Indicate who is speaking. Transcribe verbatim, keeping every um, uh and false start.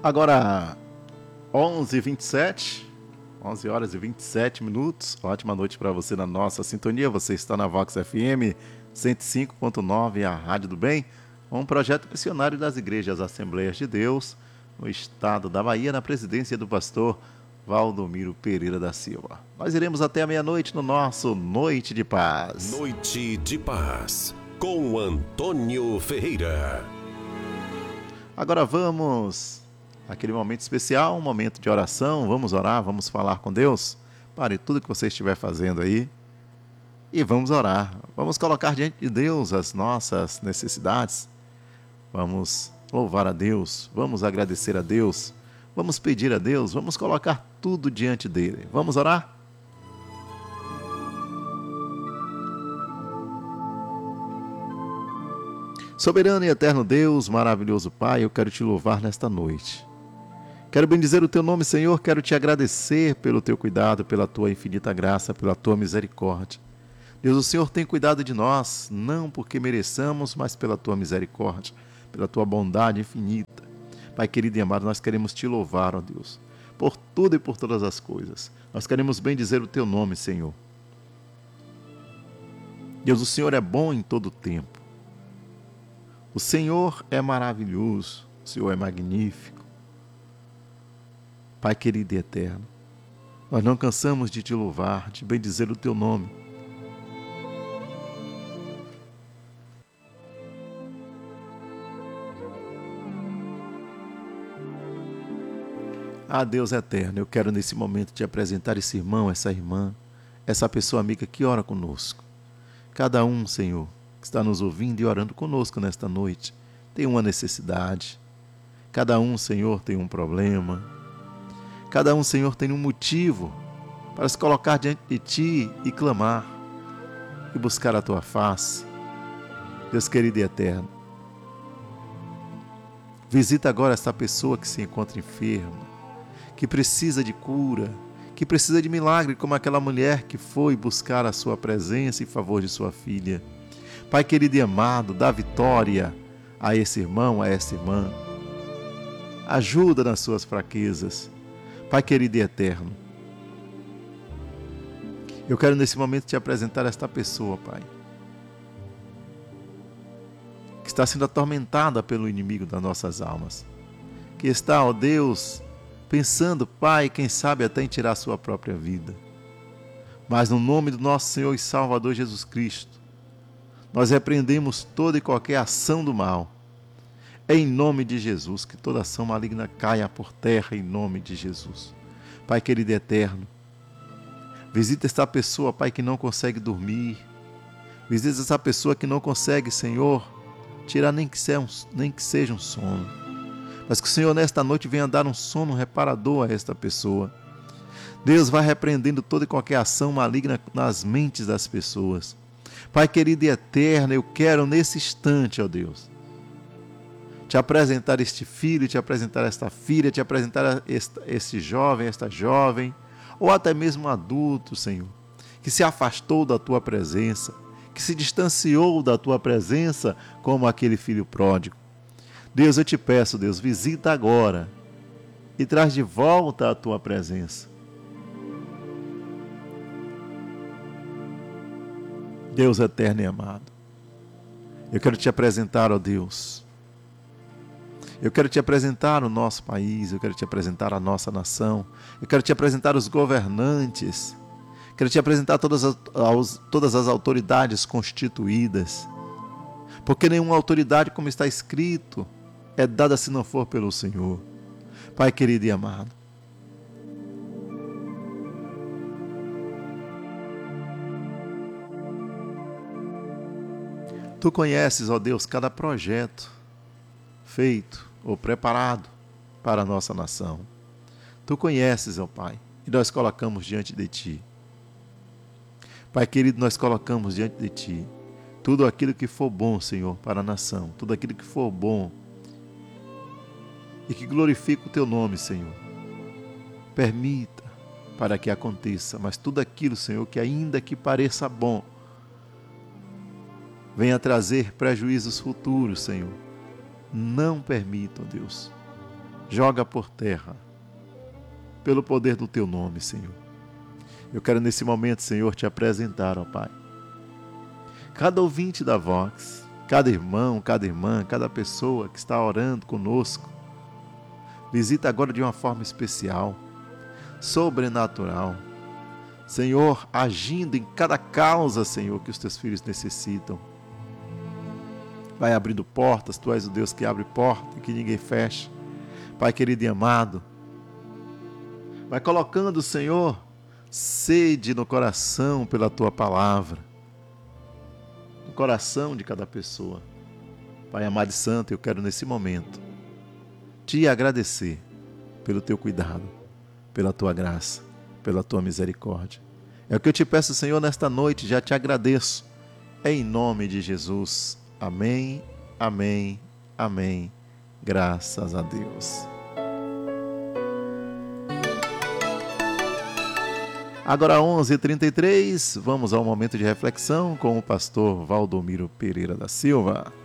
Speaker 1: Agora, onze e vinte e sete, onze horas e vinte e sete minutos. Ótima noite para você na nossa sintonia. Você está na Vox F M cento e cinco ponto nove, a Rádio do Bem, um projeto missionário das Igrejas Assembleias de Deus, no estado da Bahia, na presidência do pastor Valdomiro Pereira da Silva. Nós iremos até a meia-noite no nosso Noite de Paz.
Speaker 2: Noite de Paz, com Antônio Ferreira.
Speaker 1: Agora vamos, aquele momento especial, um momento de oração. Vamos orar, vamos falar com Deus. Pare tudo que você estiver fazendo aí e vamos orar. Vamos colocar diante de Deus as nossas necessidades. Vamos louvar a Deus, vamos agradecer a Deus, vamos pedir a Deus, vamos colocar tudo diante dele. Vamos orar? Soberano e eterno Deus, maravilhoso Pai, eu quero te louvar nesta noite. Quero bendizer o teu nome, Senhor, quero te agradecer pelo teu cuidado, pela tua infinita graça, pela tua misericórdia. Deus, o Senhor tem cuidado de nós, não porque mereçamos, mas pela tua misericórdia, pela tua bondade infinita. Pai querido e amado, nós queremos te louvar, ó Deus, por tudo e por todas as coisas. Nós queremos bendizer o teu nome, Senhor. Deus, o Senhor é bom em todo o tempo. O Senhor é maravilhoso, o Senhor é magnífico. Pai querido e eterno, nós não cansamos de te louvar, de bendizer o teu nome. Ah, Deus eterno, eu quero nesse momento te apresentar esse irmão, essa irmã, essa pessoa amiga que ora conosco. Cada um, Senhor, que está nos ouvindo e orando conosco nesta noite, tem uma necessidade. Cada um, Senhor, tem um problema. Cada um, Senhor, tem um motivo para se colocar diante de Ti e clamar e buscar a Tua face. Deus querido e eterno, visita agora esta pessoa que se encontra enferma, que precisa de cura, que precisa de milagre, como aquela mulher que foi buscar a Sua presença em favor de sua filha. Pai querido e amado, dá vitória a esse irmão, a essa irmã. Ajuda nas suas fraquezas. Pai querido e eterno, eu quero nesse momento te apresentar esta pessoa, Pai, que está sendo atormentada pelo inimigo das nossas almas, que está, ó Deus, pensando, Pai, quem sabe até em tirar a sua própria vida. Mas no nome do nosso Senhor e Salvador Jesus Cristo, nós repreendemos toda e qualquer ação do mal. Em nome de Jesus, que toda ação maligna caia por terra, em nome de Jesus. Pai querido e eterno, visita esta pessoa, Pai, que não consegue dormir. Visita essa pessoa que não consegue, Senhor, tirar nem que seja um, nem que seja um sono. Mas que o Senhor nesta noite venha dar um sono reparador a esta pessoa. Deus vai repreendendo toda e qualquer ação maligna nas mentes das pessoas. Pai querido e eterno, eu quero nesse instante, ó Deus, te apresentar este filho, te apresentar esta filha, te apresentar esta, este jovem, esta jovem, ou até mesmo um adulto, Senhor, que se afastou da tua presença, que se distanciou da tua presença, como aquele filho pródigo. Deus, eu te peço, Deus, visita agora e traz de volta a tua presença. Deus eterno e amado, eu quero te apresentar, ó Deus, eu quero te apresentar o nosso país, eu quero te apresentar a nossa nação, eu quero te apresentar os governantes, quero te apresentar todas as, todas as autoridades constituídas, porque nenhuma autoridade, como está escrito, é dada se não for pelo Senhor. Pai querido e amado, Tu conheces, ó Deus, cada projeto feito ou preparado para a nossa nação. Tu conheces, ó Pai, e nós colocamos diante de Ti. Pai querido, nós colocamos diante de Ti tudo aquilo que for bom, Senhor, para a nação, tudo aquilo que for bom e que glorifique o Teu nome, Senhor. Permita para que aconteça, mas tudo aquilo, Senhor, que ainda que pareça bom, venha trazer prejuízos futuros, Senhor. Não permita, ó Deus, joga por terra, pelo poder do teu nome, Senhor. Eu quero nesse momento, Senhor, te apresentar, ó Pai, cada ouvinte da Vox, cada irmão, cada irmã, cada pessoa que está orando conosco. Visita agora de uma forma especial, sobrenatural. Senhor, agindo em cada causa, Senhor, que os teus filhos necessitam. Vai abrindo portas, tu és o Deus que abre porta e que ninguém fecha. Pai querido e amado, vai colocando, Senhor, sede no coração pela tua palavra, no coração de cada pessoa. Pai amado e santo, eu quero nesse momento te agradecer pelo teu cuidado, pela tua graça, pela tua misericórdia. É o que eu te peço, Senhor, nesta noite, já te agradeço. É em nome de Jesus. Amém, amém, amém. Graças a Deus. Agora onze e trinta e três, vamos ao momento de reflexão com o pastor Valdomiro Pereira da Silva.